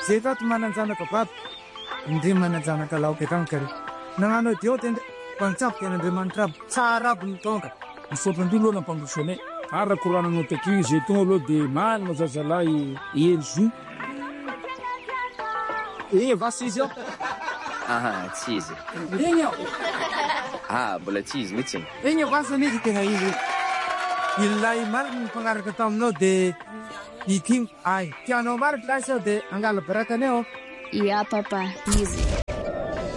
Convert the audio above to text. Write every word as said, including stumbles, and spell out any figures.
Zetat mananjana kapat, hindi mananjana kalau kita ngkari. Nangano tiyo tende pancap kena de mantrap cara buntonga. Sono dulu na pangusone. Ara kurana no tekisi tolo de man mo zasalai yensu. Eh, was ist ja? Aha, cheese. Inyo, Ah, bola cheese mitching. inyo was nicht kena ini. Ilai mal pengar ketam no de itim ai. Kiano mar klasa de anggal beratane o. Yeah, Papa. Easy.